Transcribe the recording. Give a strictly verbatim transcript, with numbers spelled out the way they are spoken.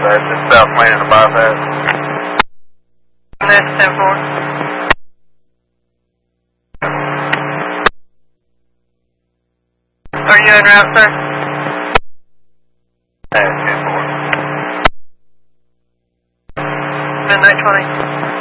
That's just south lane of the bypass. That's ten four. Are you en route, sir? That's ten four. Midnight twenty.